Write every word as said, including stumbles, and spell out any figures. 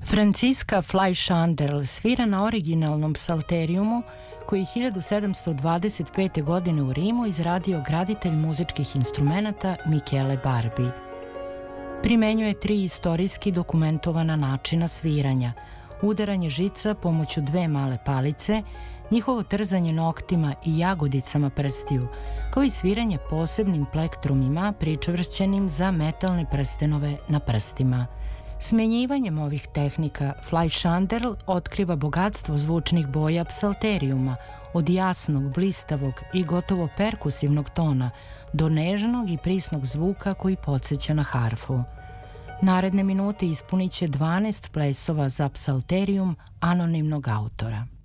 Franziska Fleisch-Anderl svira na originalnom psalterijumu koji je hiljadu sedamsto dvadeset pete. godine u Rimu izradio graditelj muzičkih instrumenata Michele Barbi. Primenjuje tri istorijski dokumentovana načina sviranja: udaranje žica pomoću dve male palice, njihovo trzanje noktima i jagodicama prstiju, kao i sviranje posebnim plektrumima pričvršćenim za metalne prstenove na prstima. Smenjivanjem ovih tehnika Fleisch-Anderl otkriva bogatstvo zvučnih boja psalterijuma, od jasnog, blistavog i gotovo perkusivnog tona do nežnog i prisnog zvuka koji podsjeća na harfu. Naredne minute ispunit će dvanaest plesova za psalterijum anonimnog autora.